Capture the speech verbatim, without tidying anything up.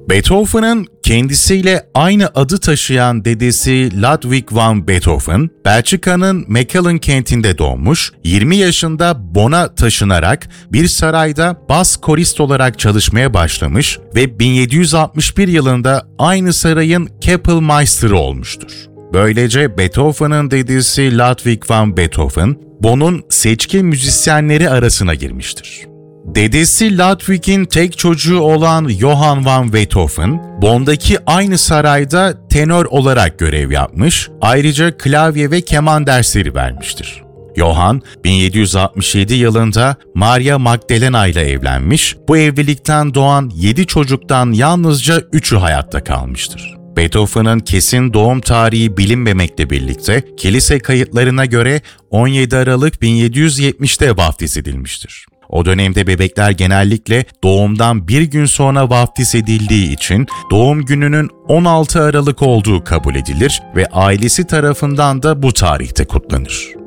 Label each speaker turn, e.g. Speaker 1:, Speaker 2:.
Speaker 1: Beethoven'ın kendisiyle aynı adı taşıyan dedesi Ludwig van Beethoven, Belçika'nın Mechelen kentinde doğmuş, yirmi yaşında Bonn'a taşınarak bir sarayda bas korist olarak çalışmaya başlamış ve bin yedi yüz altmış bir yılında aynı sarayın Kapellmeister'ı olmuştur. Böylece Beethoven'ın dedesi Ludwig van Beethoven, Bonn'un seçkin müzisyenleri arasına girmiştir. Dedesi Ludwig'in tek çocuğu olan Johann van Beethoven, Bonn'daki aynı sarayda tenor olarak görev yapmış, ayrıca klavye ve keman dersleri vermiştir. Johann, bin yedi yüz altmış yedi yılında Maria Magdalena ile evlenmiş, bu evlilikten doğan yedi çocuktan yalnızca üçü hayatta kalmıştır. Beethoven'ın kesin doğum tarihi bilinmemekle birlikte, kilise kayıtlarına göre on yedi Aralık bin yedi yüz yetmişte vaftiz edilmiştir. O dönemde bebekler genellikle doğumdan bir gün sonra vaftiz edildiği için doğum gününün on altı Aralık olduğu kabul edilir ve ailesi tarafından da bu tarihte kutlanır.